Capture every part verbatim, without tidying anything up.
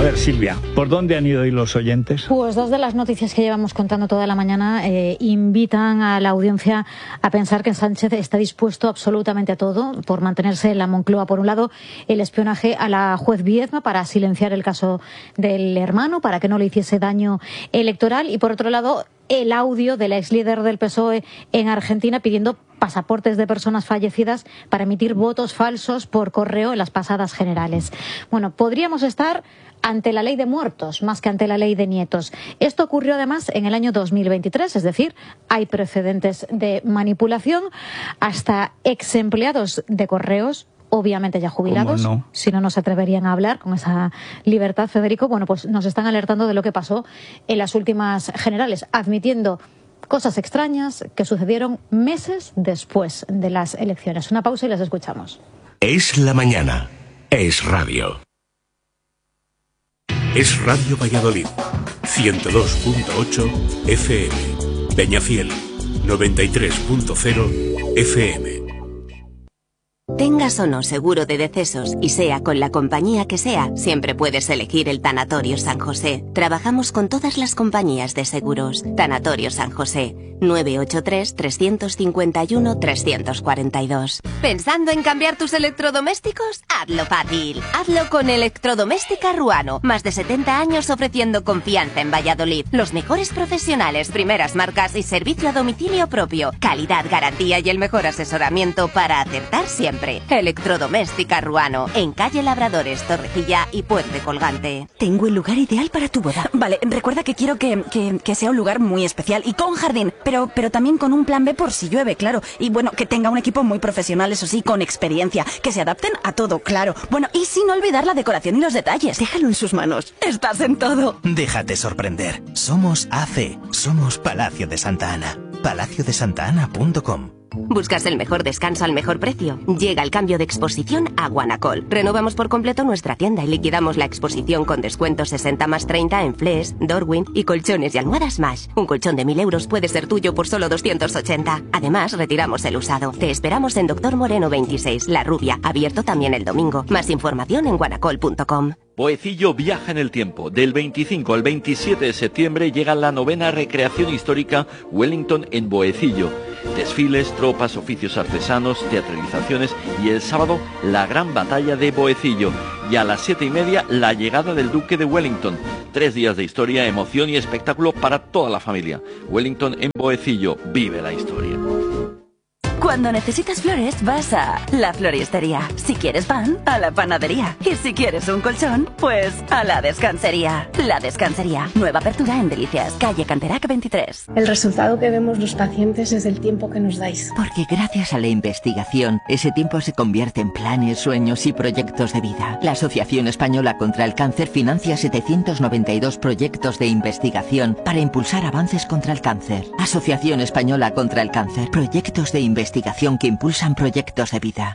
ver, Silvia, ¿por dónde han ido hoy los oyentes? Pues dos de las noticias que llevamos contando toda la mañana eh, invitan a la audiencia a pensar que Sánchez está dispuesto absolutamente a todo por mantenerse en la Moncloa. Por un lado, el espionaje a la juez Viedma para silenciar el caso del hermano, para que no le hiciese daño electoral. Y por otro lado, el audio del ex líder del P S O E en Argentina pidiendo pasaportes de personas fallecidas para emitir votos falsos por correo en las pasadas generales. Bueno, podríamos estar ante la ley de muertos más que ante la ley de nietos. Esto ocurrió además en el año dos mil veintitrés, es decir, hay precedentes de manipulación. Hasta ex empleados de correos, obviamente ya jubilados, no? si no, no se atreverían a hablar con esa libertad, Federico. Bueno, pues nos están alertando de lo que pasó en las últimas generales, admitiendo cosas extrañas que sucedieron meses después de las elecciones. Una pausa y las escuchamos. Es la mañana. Es radio. Es Radio Valladolid. ciento dos punto ocho F M. Peñafiel. noventa y tres punto cero F M. Tengas o no seguro de decesos y sea con la compañía que sea, siempre puedes elegir el Tanatorio San José. Trabajamos con todas las compañías de seguros. Tanatorio San José, nueve ocho tres, tres cinco uno, tres cuatro dos. ¿Pensando en cambiar tus electrodomésticos? Hazlo fácil. Hazlo con Electrodoméstica Ruano. Más de setenta años ofreciendo confianza en Valladolid. Los mejores profesionales, primeras marcas y servicio a domicilio propio. Calidad, garantía y el mejor asesoramiento para acertar siempre. Electrodoméstica Ruano, en calle Labradores, Torrecilla y Puente Colgante. Tengo el lugar ideal para tu boda. Vale, recuerda que quiero que, que, que sea un lugar muy especial y con jardín, pero, pero también con un plan B por si llueve, claro. Y bueno, que tenga un equipo muy profesional, eso sí, con experiencia, que se adapten a todo, claro. Bueno, y sin olvidar la decoración y los detalles. Déjalo en sus manos. Estás en todo. Déjate sorprender. Somos A C. Somos Palacio de Santa Ana. palacio de santa ana punto com. ¿Buscas el mejor descanso al mejor precio? Llega el cambio de exposición a Guanacol. Renovamos por completo nuestra tienda y liquidamos la exposición con descuento sesenta más treinta en Flex, Dorwin y colchones y almohadas Smash. Un colchón de mil euros puede ser tuyo por solo doscientos ochenta. Además, retiramos el usado. Te esperamos en Doctor Moreno veintiséis, La Rubia, abierto también el domingo. Más información en guanacol punto com. Boecillo viaja en el tiempo. Del veinticinco al veintisiete de septiembre llega la novena recreación histórica Wellington en Boecillo. Desfiles, tropas, oficios artesanos, teatralizaciones y el sábado la gran batalla de Boecillo. Y a las siete y media la llegada del Duque de Wellington. Tres días de historia, emoción y espectáculo para toda la familia. Wellington en Boecillo, vive la historia. Cuando necesitas flores, vas a la floristería. Si quieres pan, a la panadería. Y si quieres un colchón, pues a la descansería. La Descansería. Nueva apertura en Delicias, calle Canterac veintitrés. El resultado que vemos los pacientes es el tiempo que nos dais. Porque gracias a la investigación, ese tiempo se convierte en planes, sueños y proyectos de vida. La Asociación Española contra el Cáncer financia setecientos noventa y dos proyectos de investigación para impulsar avances contra el cáncer. Asociación Española contra el Cáncer. Proyectos de investigación. Investigación que impulsan proyectos de vida.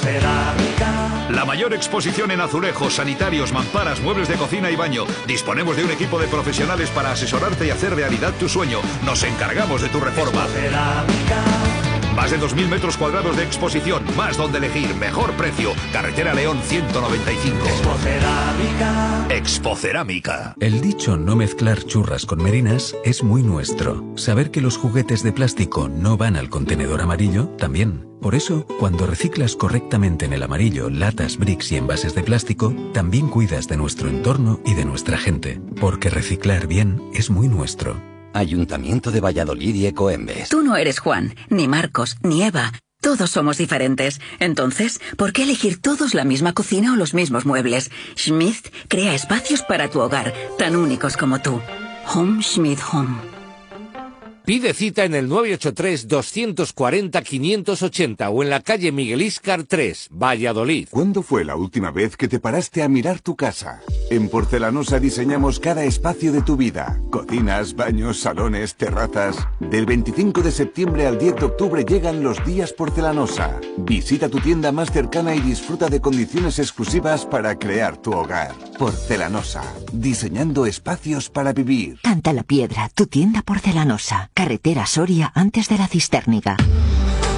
La mayor exposición en azulejos, sanitarios, mamparas, muebles de cocina y baño. Disponemos de un equipo de profesionales para asesorarte y hacer realidad tu sueño. Nos encargamos de tu reforma. Más de dos mil metros cuadrados de exposición, más donde elegir, mejor precio. Carretera León ciento noventa y cinco. Expocerámica. Expocerámica. El dicho no mezclar churras con merinas es muy nuestro. Saber que los juguetes de plástico no van al contenedor amarillo, también. Por eso, cuando reciclas correctamente en el amarillo latas, bricks y envases de plástico, también cuidas de nuestro entorno y de nuestra gente. Porque reciclar bien es muy nuestro. Ayuntamiento de Valladolid y Ecoembes. Tú no eres Juan, ni Marcos, ni Eva. Todos somos diferentes. Entonces, ¿por qué elegir todos la misma cocina o los mismos muebles? Schmidt crea espacios para tu hogar, tan únicos como tú. Home Schmidt Home. Pide cita en el nueve ocho tres, dos cuatro cero, cinco ocho cero o en la calle Miguel Íscar tres, Valladolid. ¿Cuándo fue la última vez que te paraste a mirar tu casa? En Porcelanosa diseñamos cada espacio de tu vida. Cocinas, baños, salones, terrazas. Del veinticinco de septiembre al diez de octubre llegan los días Porcelanosa. Visita tu tienda más cercana y disfruta de condiciones exclusivas para crear tu hogar. Porcelanosa. Diseñando espacios para vivir. Canta la Piedra, tu tienda porcelanosa. Carretera Soria antes de la Cistérniga.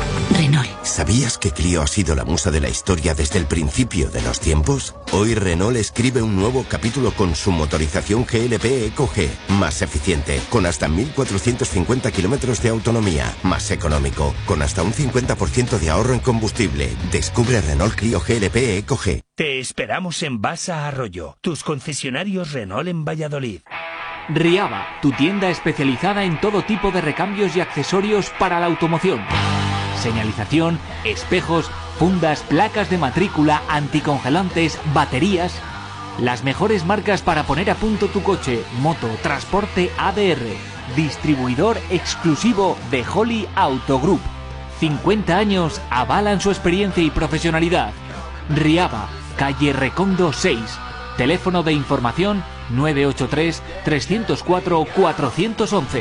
Renault. ¿Sabías que Clio ha sido la musa de la historia desde el principio de los tiempos? Hoy Renault escribe un nuevo capítulo con su motorización G L P Eco G, más eficiente, con hasta mil cuatrocientos cincuenta kilómetros de autonomía, más económico, con hasta un cincuenta por ciento de ahorro en combustible. Descubre Renault Clio G L P Eco G. Te esperamos en Basa Arroyo, tus concesionarios Renault en Valladolid. Riava, tu tienda especializada en todo tipo de recambios y accesorios para la automoción. Señalización, espejos, fundas, placas de matrícula, anticongelantes, baterías. Las mejores marcas para poner a punto tu coche, moto, transporte A D R. Distribuidor exclusivo de Holly Auto Group. cincuenta años avalan su experiencia y profesionalidad. Riava, calle Recondo seis. Teléfono de información nueve ocho tres, tres cero cuatro, cuatro uno uno.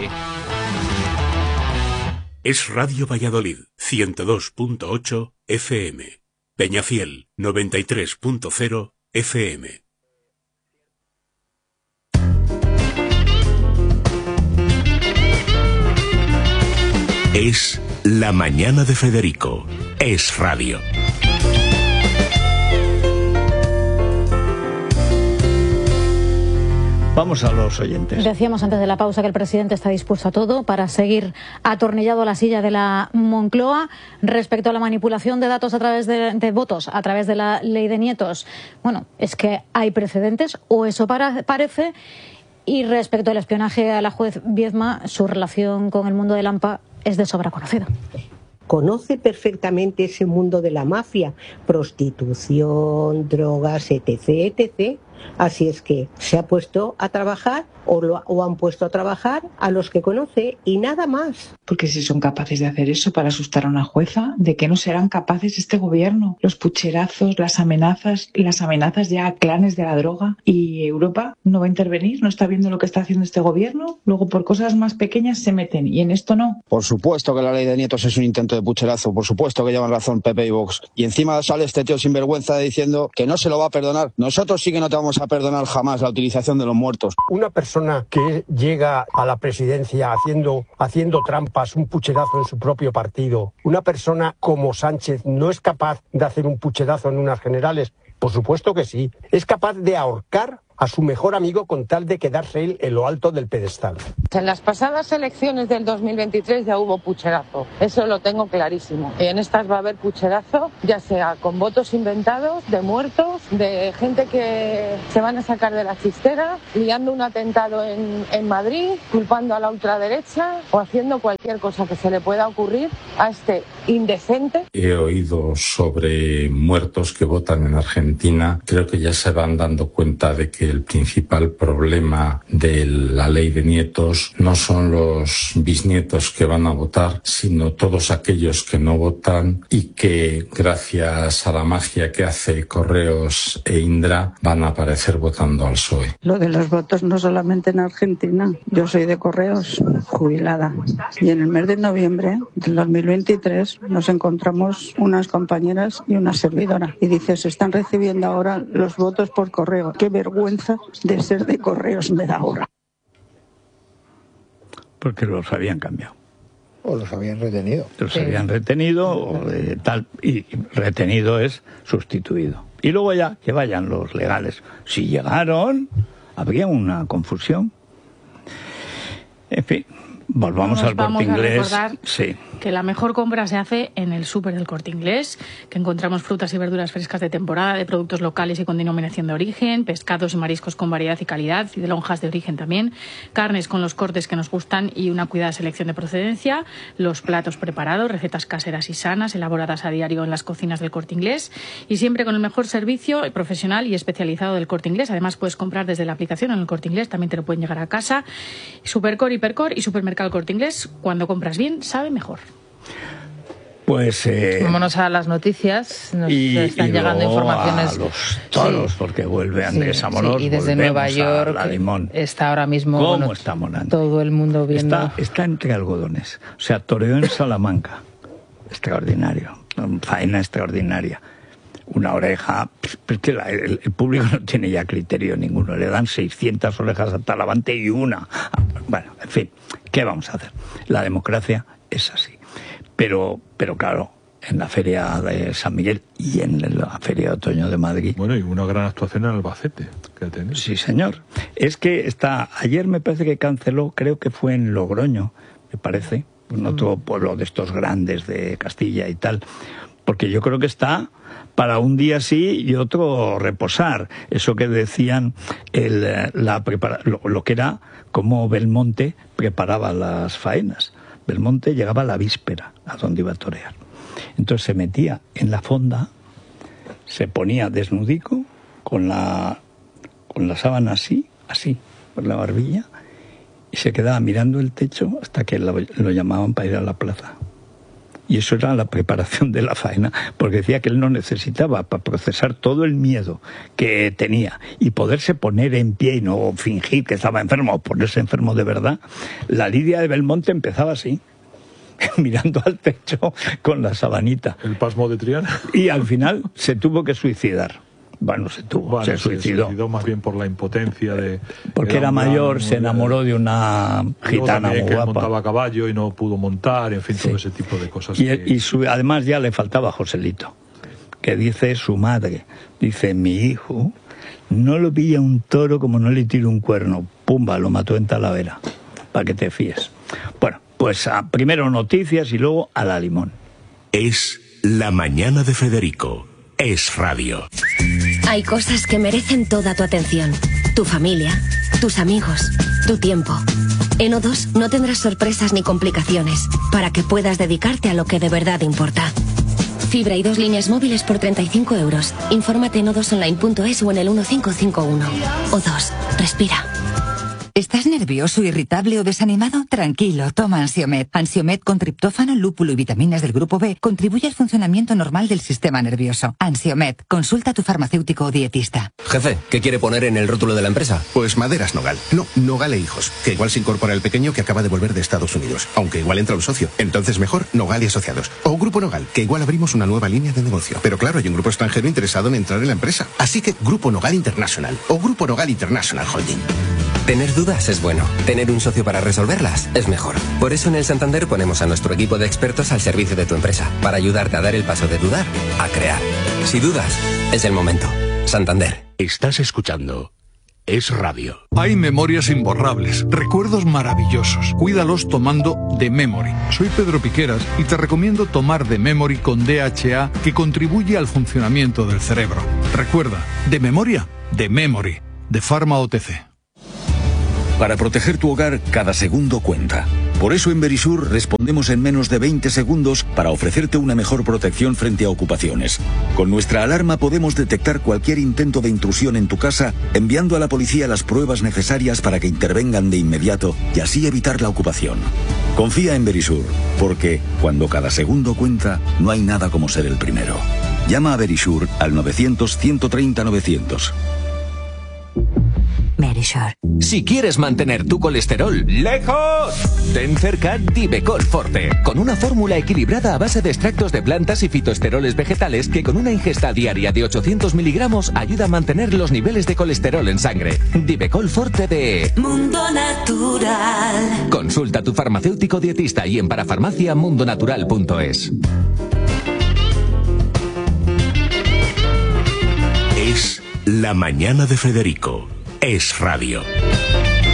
Es Radio Valladolid, ciento dos punto ocho F M. Peñafiel, noventa y tres punto cero F M. Es La Mañana de Federico. Es Radio. Vamos a los oyentes. Decíamos antes de la pausa que el presidente está dispuesto a todo para seguir atornillado a la silla de la Moncloa. Respecto a la manipulación de datos a través de, de votos, a través de la ley de nietos, bueno, es que hay precedentes, o eso para, parece. Y respecto al espionaje a la juez Viedma, su relación con el mundo del AMPA es de sobra conocida. Conoce perfectamente ese mundo de la mafia, prostitución, drogas, etc, etcétera. Así es que se ha puesto a trabajar o, lo, o han puesto a trabajar a los que conoce y nada más. Porque si son capaces de hacer eso para asustar a una jueza, ¿de qué no serán capaces este gobierno? Los pucherazos, las amenazas, las amenazas ya a clanes de la droga. ¿Y Europa no va a intervenir? ¿No está viendo lo que está haciendo este gobierno? Luego por cosas más pequeñas se meten y en esto no. Por supuesto que la ley de nietos es un intento de pucherazo, por supuesto que llevan razón P P y Vox. Y encima sale este tío sinvergüenza diciendo que no se lo va a perdonar. Nosotros sí que no te vamos a perdonar jamás la utilización de los muertos. Una persona que llega a la presidencia haciendo, haciendo trampas, un pucherazo en su propio partido, una persona como Sánchez no es capaz de hacer un pucherazo en unas generales. Por supuesto que sí. Es capaz de ahorcar a su mejor amigo con tal de quedarse él en lo alto del pedestal. En las pasadas elecciones del dos mil veintitrés ya hubo pucherazo, eso lo tengo clarísimo. Y en estas va a haber pucherazo, ya sea con votos inventados, de muertos, de gente que se van a sacar de la chistera, liando un atentado en, en Madrid, culpando a la ultraderecha o haciendo cualquier cosa que se le pueda ocurrir a este indecente. He oído sobre muertos que votan en Argentina. Creo que ya se van dando cuenta de que el principal problema de la ley de nietos no son los bisnietos que van a votar, sino todos aquellos que no votan y que, gracias a la magia que hace Correos e Indra, van a aparecer votando al P S O E. Lo de los votos no solamente en Argentina. Yo soy de Correos, jubilada. Y en el mes de noviembre del dos mil veintitrés nos encontramos unas compañeras y una servidora. Y dice, se están recibiendo ahora los votos por correo. ¡Qué vergüenza de ser de Correos me da ahora! Porque los habían cambiado. O los habían retenido. Los sí. habían retenido, o de tal, y retenido es sustituido. Y luego ya, que vayan los legales. Si llegaron, había una confusión. En fin, volvamos Nos al Corte Inglés. Sí. Que la mejor compra se hace en el súper del Corte Inglés, que encontramos frutas y verduras frescas de temporada, de productos locales y con denominación de origen, pescados y mariscos con variedad y calidad, y de lonjas de origen también, carnes con los cortes que nos gustan y una cuidada selección de procedencia, los platos preparados, recetas caseras y sanas, elaboradas a diario en las cocinas del Corte Inglés, y siempre con el mejor servicio profesional y especializado del Corte Inglés. Además, puedes comprar desde la aplicación en el Corte Inglés, también te lo pueden llegar a casa. Supercor, Hipercor y Supermercado Corte Inglés, cuando compras bien, sabe mejor. Pues eh, vámonos a las noticias. Nos y, están y llegando informaciones. A los toros, sí. Porque vuelve Andrés sí, Amorós. Sí, y desde Nueva York está ahora mismo. ¿Cómo bueno, está Morán? Todo el mundo viendo. Está, está entre algodones. O sea, toreó en Salamanca. Extraordinario. Faena extraordinaria. Una oreja. Pues que la, el, el público no tiene ya criterio ninguno. Le dan seiscientas orejas a Talavante y una. Bueno, en fin, ¿qué vamos a hacer? La democracia es así. Pero, pero claro, en la Feria de San Miguel y en la Feria de Otoño de Madrid. Bueno, y una gran actuación en Albacete que ha tenido. Sí, señor. Es que está, ayer me parece que canceló, creo que fue en Logroño, me parece, en otro pueblo de estos grandes de Castilla y tal, porque yo creo que está para un día sí y otro reposar. Eso que decían, el, la prepara, lo, lo que era cómo Belmonte preparaba las faenas. Belmonte llegaba a la víspera a donde iba a torear. Entonces se metía en la fonda, se ponía desnudico con la, con la sábana así, así, por la barbilla, y se quedaba mirando el techo hasta que lo, lo llamaban para ir a la plaza. Y eso era la preparación de la faena, porque decía que él no necesitaba, para procesar todo el miedo que tenía y poderse poner en pie y no fingir que estaba enfermo o ponerse enfermo de verdad, la lidia de Belmonte empezaba así, mirando al techo con la sabanita. El pasmo de Triana. Y al final se tuvo que suicidar. Bueno, se tuvo, bueno, se suicidó. Se suicidó más bien por la impotencia de... Porque era, era mayor, gran, se enamoró de una gitana muy que guapa. Montaba a caballo y no pudo montar, en fin, sí. todo ese tipo de cosas. Y, que... y su, además ya le faltaba Joselito, que dice su madre, dice, mi hijo no lo pilla un toro como no le tira un cuerno. Pumba, lo mató en Talavera, para que te fíes. Bueno, pues a, primero noticias y luego a la limón. Es La Mañana de Federico. Es radio. Hay cosas que merecen toda tu atención. Tu familia, tus amigos, tu tiempo. En O dos no tendrás sorpresas ni complicaciones para que puedas dedicarte a lo que de verdad importa. Fibra y dos líneas móviles por treinta y cinco euros. Infórmate en o dos online punto es o en el uno cinco cinco uno. O dos, respira. ¿Estás nervioso, irritable o desanimado? Tranquilo, toma Ansiomed. Ansiomed con triptófano, lúpulo y vitaminas del grupo B contribuye al funcionamiento normal del sistema nervioso. Ansiomed, consulta a tu farmacéutico o dietista. Jefe, ¿qué quiere poner en el rótulo de la empresa? Pues Maderas Nogal. No, Nogal e Hijos, que igual se incorpora el pequeño que acaba de volver de Estados Unidos, aunque igual entra un socio. Entonces mejor Nogal y Asociados. O Grupo Nogal, que igual abrimos una nueva línea de negocio. Pero claro, hay un grupo extranjero interesado en entrar en la empresa. Así que Grupo Nogal International o Grupo Nogal International Holding. Tener dudas es bueno. Tener un socio para resolverlas es mejor. Por eso en el Santander ponemos a nuestro equipo de expertos al servicio de tu empresa, para ayudarte a dar el paso de dudar a crear. Si dudas, es el momento. Santander. Estás escuchando Es Radio. Hay memorias imborrables, recuerdos maravillosos. Cuídalos tomando The Memory. Soy Pedro Piqueras y te recomiendo tomar The Memory con D H A, que contribuye al funcionamiento del cerebro. Recuerda, de memoria, The Memory, de Pharma O T C. Para proteger tu hogar, cada segundo cuenta. Por eso en Verisur respondemos en menos de veinte segundos para ofrecerte una mejor protección frente a ocupaciones. Con nuestra alarma podemos detectar cualquier intento de intrusión en tu casa, enviando a la policía las pruebas necesarias para que intervengan de inmediato y así evitar la ocupación. Confía en Verisur, porque cuando cada segundo cuenta, no hay nada como ser el primero. Llama a Verisur al novecientos, ciento treinta, novecientos. Verisur. Si quieres mantener tu colesterol lejos, ten cerca Divecol Forte, con una fórmula equilibrada a base de extractos de plantas y fitoesteroles vegetales que con una ingesta diaria de ochocientos miligramos ayuda a mantener los niveles de colesterol en sangre. Divecol Forte de Mundo Natural. Consulta a tu farmacéutico dietista y en parafarmacia mundo natural punto es. Es La Mañana de Federico. Es radio.